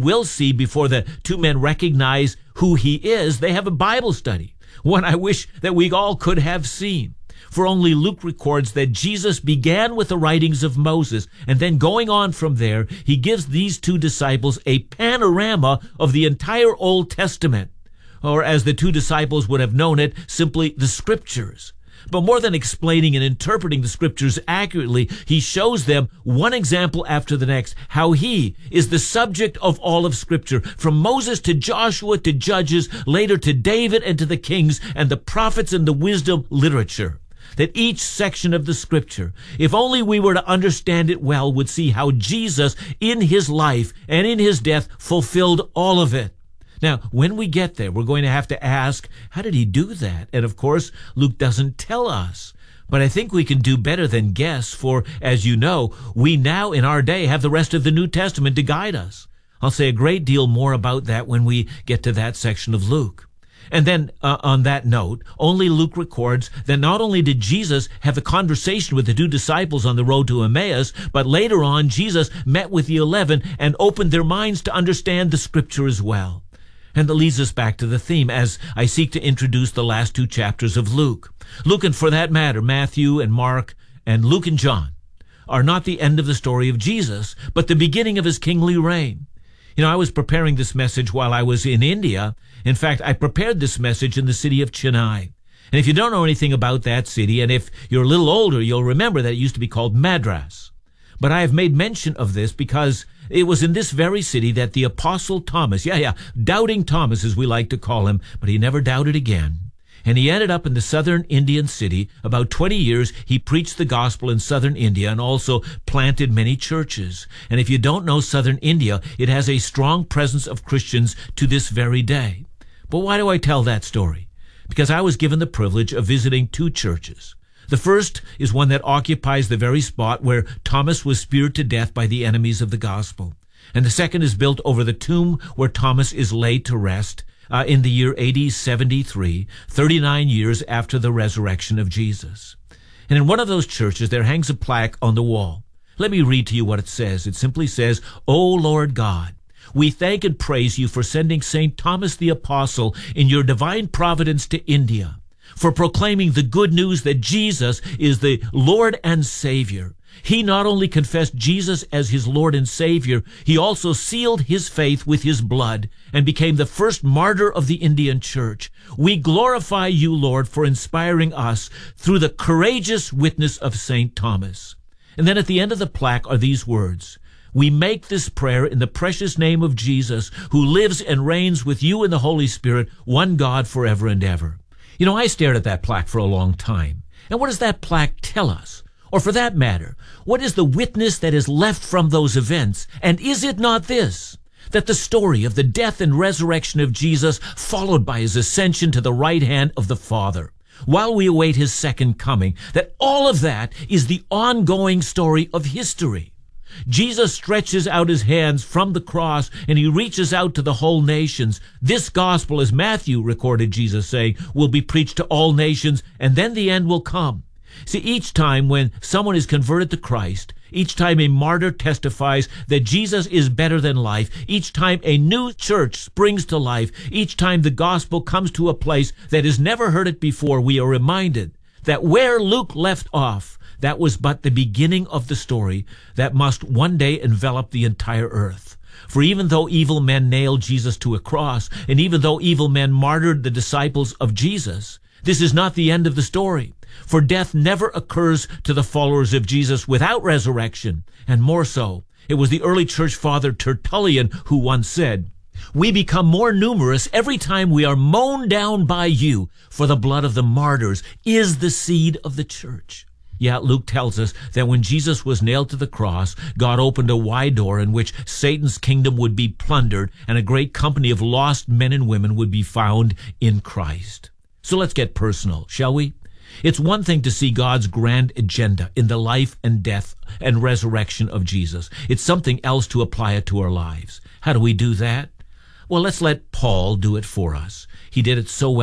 will see before the two men recognize who he is, they have a Bible study, one I wish that we all could have seen. For only Luke records that Jesus began with the writings of Moses, and then going on from there, he gives these two disciples a panorama of the entire Old Testament, or as the two disciples would have known it, simply the Scriptures. But more than explaining and interpreting the Scriptures accurately, he shows them one example after the next, how he is the subject of all of Scripture, from Moses to Joshua to Judges, later to David and to the kings and the prophets and the wisdom literature. That each section of the Scripture, if only we were to understand it well, would see how Jesus in his life and in his death fulfilled all of it. Now, when we get there, we're going to have to ask, how did he do that? And of course, Luke doesn't tell us. But I think we can do better than guess, for as you know, we now in our day have the rest of the New Testament to guide us. I'll say a great deal more about that when we get to that section of Luke. And then, on that note, only Luke records that not only did Jesus have a conversation with the two disciples on the road to Emmaus, but later on, Jesus met with the 11 and opened their minds to understand the Scripture as well. And that leads us back to the theme as I seek to introduce the last two chapters of Luke. Luke, and for that matter, Matthew and Mark and Luke and John, are not the end of the story of Jesus, but the beginning of his kingly reign. You know, I was preparing this message while I was in India. In fact, I prepared this message in the city of Chennai. And if you don't know anything about that city, and if you're a little older, you'll remember that it used to be called Madras. But I have made mention of this because it was in this very city that the Apostle Thomas, doubting Thomas as we like to call him, but he never doubted again. And he ended up in the southern Indian city. About 20 years, he preached the gospel in southern India and also planted many churches. And if you don't know southern India, it has a strong presence of Christians to this very day. But why do I tell that story? Because I was given the privilege of visiting two churches. The first is one that occupies the very spot where Thomas was speared to death by the enemies of the gospel. And the second is built over the tomb where Thomas is laid to rest in the year AD 73, 39 years after the resurrection of Jesus. And in one of those churches, there hangs a plaque on the wall. Let me read to you what it says. It simply says, "O Lord God, we thank and praise you for sending St. Thomas the Apostle in your divine providence to India, for proclaiming the good news that Jesus is the Lord and Savior. He not only confessed Jesus as his Lord and Savior, he also sealed his faith with his blood and became the first martyr of the Indian church. We glorify you, Lord, for inspiring us through the courageous witness of St. Thomas." And then at the end of the plaque are these words, "We make this prayer in the precious name of Jesus, who lives and reigns with you in the Holy Spirit, one God forever and ever." You know, I stared at that plaque for a long time. And what does that plaque tell us? Or for that matter, what is the witness that is left from those events? And is it not this, that the story of the death and resurrection of Jesus, followed by his ascension to the right hand of the Father, while we await his second coming, that all of that is the ongoing story of history? Jesus stretches out his hands from the cross and he reaches out to the whole nations. This gospel, as Matthew recorded Jesus saying, will be preached to all nations, and then the end will come. See, each time when someone is converted to Christ, each time a martyr testifies that Jesus is better than life, each time a new church springs to life, each time the gospel comes to a place that has never heard it before, we are reminded that where Luke left off, that was but the beginning of the story that must one day envelop the entire earth. For even though evil men nailed Jesus to a cross, and even though evil men martyred the disciples of Jesus, this is not the end of the story. For death never occurs to the followers of Jesus without resurrection, and more so. It was the early church father Tertullian who once said, "We become more numerous every time we are mown down by you, for the blood of the martyrs is the seed of the church." Yeah, Luke tells us that when Jesus was nailed to the cross, God opened a wide door in which Satan's kingdom would be plundered and a great company of lost men and women would be found in Christ. So let's get personal, shall we? It's one thing to see God's grand agenda in the life and death and resurrection of Jesus. It's something else to apply it to our lives. How do we do that? Well, let's let Paul do it for us. He did it so well.